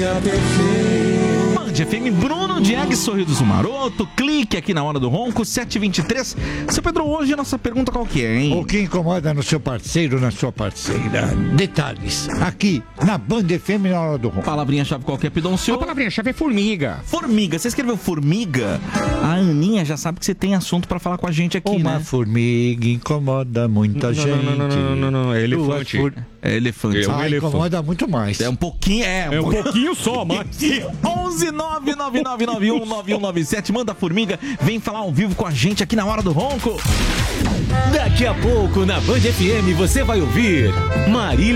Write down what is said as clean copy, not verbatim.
Rainha perfeita. Band FM, Bruno Diegues, Sorrisos do Maroto, clique aqui na hora do ronco, 7h23. Seu Pedro, hoje a nossa pergunta qual que é, hein? O que incomoda no seu parceiro, na sua parceira? Detalhes, aqui na Band FM na hora do ronco. Palavrinha-chave qual que é, Pidoncio? A palavrinha-chave é formiga. Formiga, você escreveu formiga? A Aninha já sabe que você tem assunto pra falar com a gente aqui, Uma né? formiga incomoda muita gente. Não, é elefante. É elefante. Incomoda muito mais. É um pouquinho, É um pouquinho só, mas... 11999919197, manda a formiga, vem falar ao vivo com a gente aqui na hora do ronco. Daqui a pouco na Band FM você vai ouvir Marília